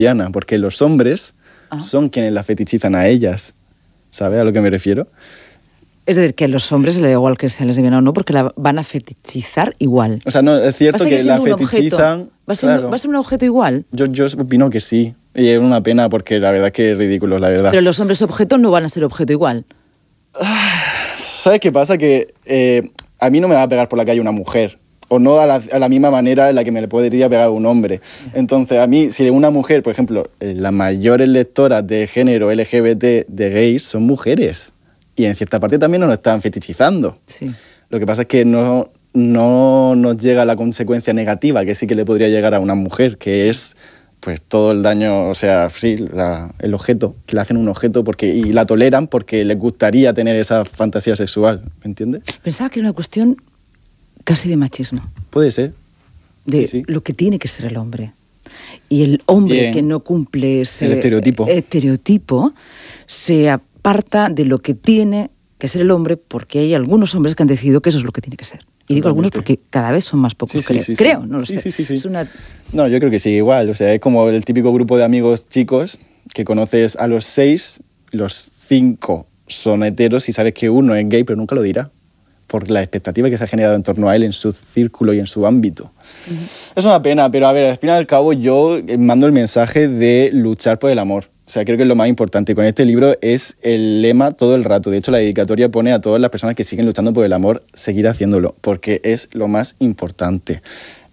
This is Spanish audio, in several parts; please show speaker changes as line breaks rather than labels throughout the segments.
porque los hombres son quienes la fetichizan a ellas. ¿Sabes a lo que me refiero?
Es decir, que a los hombres les da igual que sea lesbiana o no, porque la van a fetichizar igual.
O sea, no, es cierto que la fetichizan...
¿Va a ser un objeto igual?
Yo opino que sí. Y es una pena porque la verdad que es ridículo, la verdad.
Pero los hombres objetos no van a ser objeto igual.
¿Sabes qué pasa? Que a mí no me va a pegar por la calle una mujer. O no a la misma manera en la que me le podría pegar un hombre. Entonces, a mí, si una mujer, por ejemplo, las mayores lectoras de género LGBT de gays son mujeres. Y en cierta parte también nos lo están fetichizando.
Sí.
Lo que pasa es que no nos llega la consecuencia negativa que sí que le podría llegar a una mujer, que es pues todo el daño, o sea, sí, el objeto, que le hacen un objeto y la toleran porque les gustaría tener esa fantasía sexual, ¿me entiendes?
Pensaba que era una cuestión casi de machismo.
Puede ser.
De
sí.
lo que tiene que ser el hombre. Y el hombre que no cumple ese estereotipo se aparta de lo que tiene que ser el hombre, porque hay algunos hombres que han decidido que eso es lo que tiene que ser. Y digo algunos porque cada vez son más pocos, creo, no lo sé.
Sí.
Es una...
No, yo creo que sí, igual. O sea, es como el típico grupo de amigos chicos que conoces a los 6, los 5 son heteros y sabes que uno es gay, pero nunca lo dirá, por la expectativa que se ha generado en torno a él en su círculo y en su ámbito. Es una pena, pero a ver, al fin y al cabo yo mando el mensaje de luchar por el amor. O sea, creo que es lo más importante. Con este libro es el lema todo el rato. De hecho, la dedicatoria pone a todas las personas que siguen luchando por el amor seguir haciéndolo, porque es lo más importante.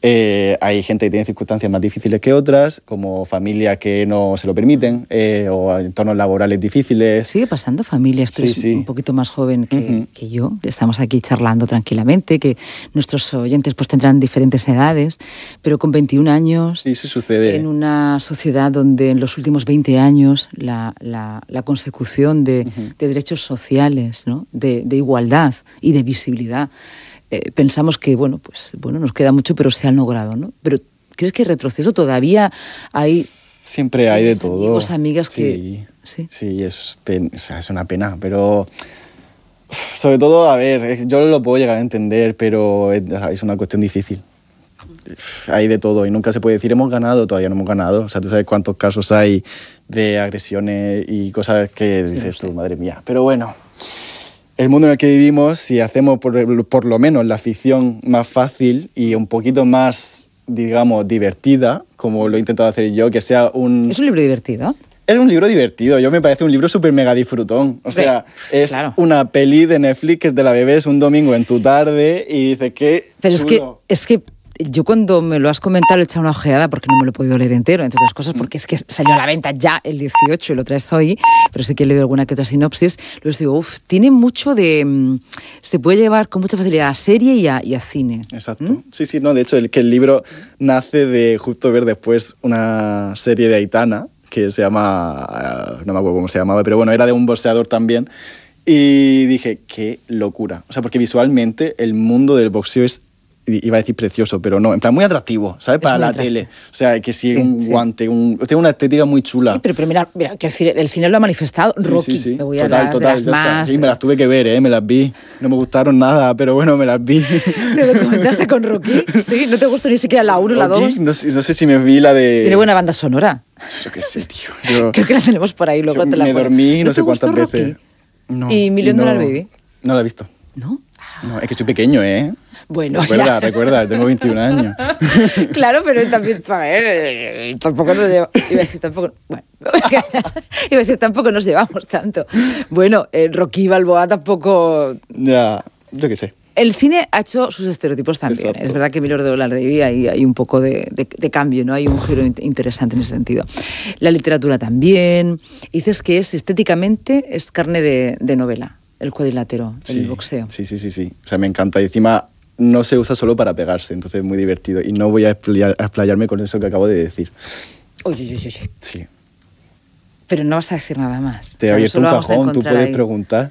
Hay gente que tiene circunstancias más difíciles que otras, como familias que no se lo permiten, o entornos laborales difíciles.
Sigue pasando familias, tú eres un poquito más joven que yo, que estamos aquí charlando tranquilamente, que nuestros oyentes pues tendrán diferentes edades, pero con 21 años,
sí, se sucede. En
una sociedad donde en los últimos 20 años la consecución de derechos sociales, ¿no? de igualdad y de visibilidad, pensamos que, bueno, nos queda mucho, pero se han logrado, ¿no? Pero ¿crees que hay retroceso? ¿Todavía hay...?
Siempre hay de todo.
Amigos, amigas que...
Sí, es una pena, pero... Sobre todo, a ver, yo lo puedo llegar a entender, pero es una cuestión difícil. Hay de todo y nunca se puede decir hemos ganado, todavía no hemos ganado. O sea, tú sabes cuántos casos hay de agresiones y cosas que dices tú, madre mía. Pero bueno... El mundo en el que vivimos, si hacemos por lo menos la ficción más fácil y un poquito más, digamos, divertida, como lo he intentado hacer yo, que sea un...
¿Es un libro divertido?
Es un libro divertido, me parece un libro súper mega disfrutón. O sea, es una peli de Netflix que te la bebes un domingo en tu tarde y dices que
Pero es que yo cuando me lo has comentado le he echado una ojeada porque no me lo he podido leer entero, entre otras cosas, porque es que salió a la venta ya el 18 y lo traes hoy, pero sí que he leído alguna que otra sinopsis. Luego digo, tiene mucho de... Se puede llevar con mucha facilidad a serie y a cine.
Exacto. Sí, no, de hecho, el libro nace de justo ver después una serie de Aitana, que se llama... no me acuerdo cómo se llamaba, pero bueno, era de un boxeador también. Y dije, qué locura. O sea, porque visualmente el mundo del boxeo es, iba a decir precioso, pero no, en plan muy atractivo, ¿sabes? Para la tele. O sea, que sí, un guante, tiene una estética muy chula.
Sí, pero mira, que el cine lo ha manifestado. Rocky,
sí.
Me voy a las más...
Sí, me las tuve que ver, me las vi. No me gustaron nada, pero bueno, me las vi.
¿Te lo comentaste con Rocky? Sí, ¿no te gustó ni siquiera la 1 o la 2?
No sé si me vi la de...
Tiene buena banda sonora.
Yo qué sé, tío.
Creo que la tenemos por ahí, luego te la
pongo. Me dormí no sé cuántas veces.
No, ¿y $1 Million Baby?
No la he visto.
¿No?
No, es que estoy pequeño, ¿eh?
Bueno,
recuerda, tengo 21 años.
Claro, pero también, a ver, tampoco nos llevamos... Iba a decir, tampoco nos llevamos tanto. Bueno, Rocky Balboa tampoco...
Ya, yo qué sé.
El cine ha hecho sus estereotipos también.
Exacto.
Es verdad que $1 Million Baby hay un poco de cambio, ¿no? Hay un giro interesante en ese sentido. La literatura también. Dices que estéticamente es carne de novela, el cuadrilátero, el boxeo.
Sí. O sea, me encanta. Y encima no se usa solo para pegarse, entonces es muy divertido. Y no voy a explayarme con eso que acabo de decir.
Oye.
Sí.
Pero no vas a decir nada más.
Te he abierto un cajón, tú puedes preguntar.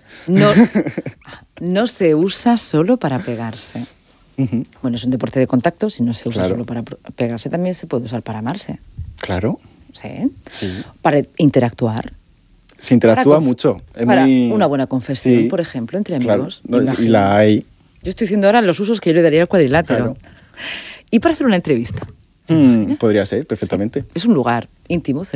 No se usa solo para pegarse. Bueno, es un deporte de contacto, si no se usa solo para pegarse, también se puede usar para amarse.
Claro.
Sí. Para interactuar.
Se interactúa mucho.
Para una buena confesión, por ejemplo, entre amigos.
Claro. No, y la hay.
Yo estoy diciendo ahora los usos que yo le daría al cuadrilátero.
Claro.
Y para hacer una entrevista.
Podría ser, perfectamente.
Es un lugar íntimo,